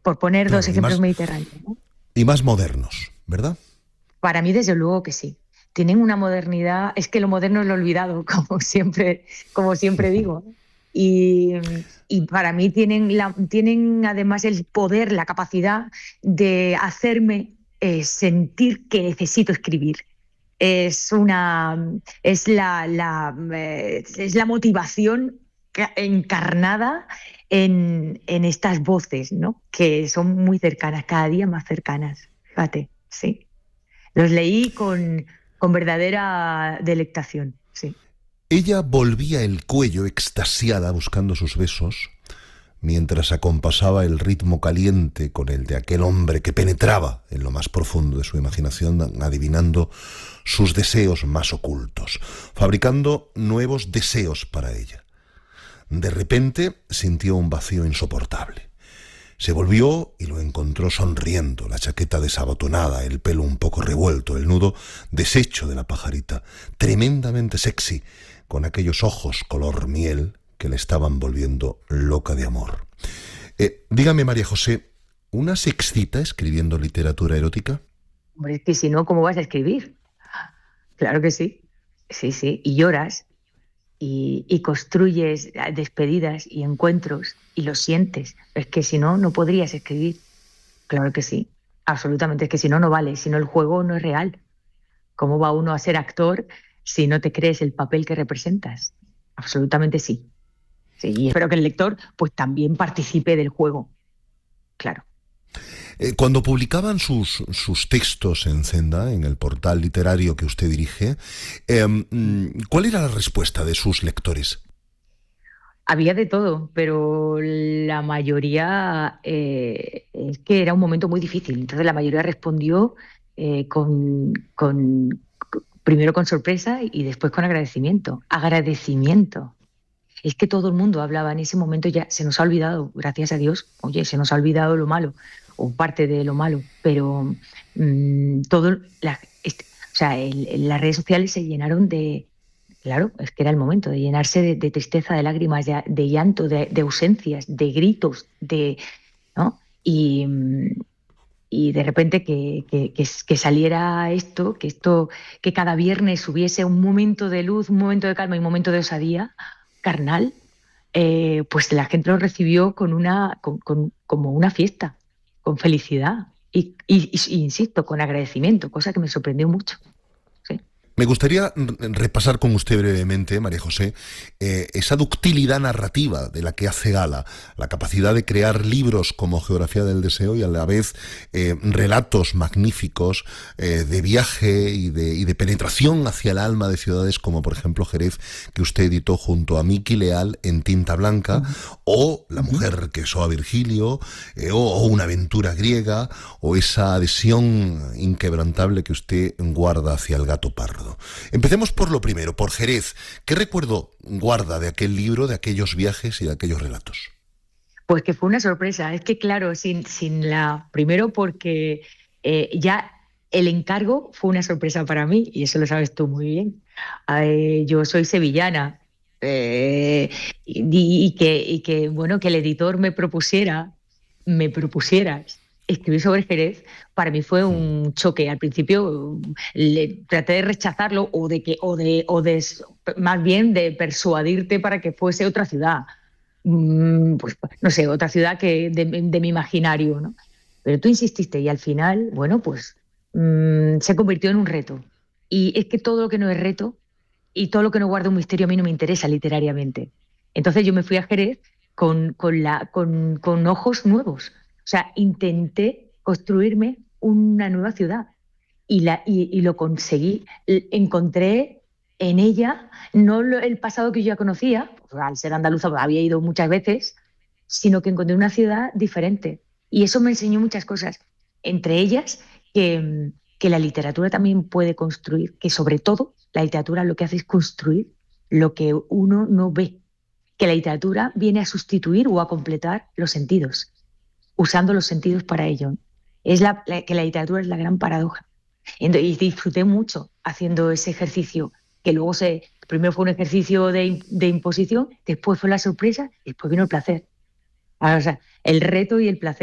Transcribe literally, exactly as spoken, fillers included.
por poner dos Claro, y ejemplos más, mediterráneos, ¿no? y más modernos, ¿verdad? Para mí, desde luego que sí. Tienen una modernidad, es que lo moderno es lo olvidado, como siempre, como siempre digo. Y, y para mí tienen, la, tienen además el poder, la capacidad de hacerme eh, sentir que necesito escribir. Es una es la, la eh, es la motivación ca- encarnada en, en estas voces, ¿no? Que son muy cercanas, cada día más cercanas. Fíjate, sí. Los leí con, con verdadera delectación, sí. Ella volvía el cuello extasiada buscando sus besos, mientras acompasaba el ritmo caliente con el de aquel hombre que penetraba en lo más profundo de su imaginación, adivinando sus deseos más ocultos, fabricando nuevos deseos para ella. De repente sintió un vacío insoportable. Se volvió y lo encontró sonriendo, la chaqueta desabotonada, el pelo un poco revuelto, el nudo deshecho de la pajarita, tremendamente sexy, con aquellos ojos color miel que le estaban volviendo loca de amor. Eh, dígame, María José, ¿una se excita escribiendo literatura erótica? Hombre, es que si no, ¿cómo vas a escribir? Claro que sí. Sí, sí. Y lloras y, y construyes despedidas y encuentros y lo sientes. Es que si no, no podrías escribir. Claro que sí. Absolutamente. Es que si no, no vale. Si no, el juego no es real. ¿Cómo va uno a ser actor si no te crees el papel que representas? Absolutamente sí. Sí, y espero que el lector pues también participe del juego. Claro. Eh, cuando publicaban sus, sus textos en Zenda, en el portal literario que usted dirige, eh, mm, ¿cuál era la respuesta de sus lectores? Había de todo, pero la mayoría eh, es que era un momento muy difícil. Entonces la mayoría respondió eh, con, con- primero con sorpresa y después con agradecimiento. Agradecimiento. Es que todo el mundo hablaba en ese momento, ya se nos ha olvidado, gracias a Dios, oye, se nos ha olvidado lo malo o parte de lo malo, pero mm, todo, la- este- o sea, el- el- las redes sociales se llenaron de, claro, es que era el momento de llenarse de, de tristeza, de lágrimas, de, de llanto, de, de ausencias, de gritos, de, ¿no? Y, mm, y de repente que, que- que s- que saliera esto, que esto, que cada viernes hubiese un momento de luz, un momento de calma y un momento de osadía carnal, eh, pues la gente lo recibió con una, con- con- como una fiesta, con felicidad y, y- y- insisto, con agradecimiento, cosa que me sorprendió mucho. Sí. Me gustaría repasar con usted brevemente, María José, eh, esa ductilidad narrativa de la que hace gala, la capacidad de crear libros como Geografía del Deseo y a la vez eh, relatos magníficos eh, de viaje y de, y de penetración hacia el alma de ciudades como por ejemplo Jerez, que usted editó junto a Miki Leal en tinta blanca, Ujú, o La ujú. mujer que besó a Virgilio, eh, o, o Una aventura griega, o esa adhesión inquebrantable que usted guarda hacia el gato pardo. Empecemos por lo primero, por Jerez. ¿Qué recuerdo guarda de aquel libro, de aquellos viajes y de aquellos relatos? Pues que fue una sorpresa. Es que, claro, sin, sin la. Primero, porque eh, ya el encargo fue una sorpresa para mí, y eso lo sabes tú muy bien. Eh, yo soy sevillana. eh, y, y que, y que, bueno, que el editor me propusiera, me propusiera escribir sobre Jerez, para mí fue un choque. Al principio le, traté de rechazarlo o de que, o de, o de, más bien de persuadirte para que fuese otra ciudad, mm, pues no sé, otra ciudad que de, de mi imaginario, ¿no? Pero tú insististe y al final, bueno, pues mm, se convirtió en un reto. Y es que todo lo que no es reto y todo lo que no guarda un misterio a mí no me interesa literariamente. Entonces yo me fui a Jerez con, con, la, con, con ojos nuevos. O sea, intenté construirme una nueva ciudad y, la, y, y lo conseguí. L- Encontré en ella no lo- el pasado que yo ya conocía, pues, al ser andaluza pues, había ido muchas veces, sino que encontré una ciudad diferente. Y eso me enseñó muchas cosas, entre ellas que, mm, que la literatura también puede construir, que sobre todo la literatura lo que hace es construir lo que uno no ve, que la literatura viene a sustituir o a completar los sentidos, usando los sentidos para ello. Es la, la- que la literatura es la gran paradoja. Ento- Y disfruté mucho haciendo ese ejercicio, que luego se, primero fue un ejercicio de, im- de imposición, después fue la sorpresa, y después vino el placer. Ah, o sea, el reto y el placer.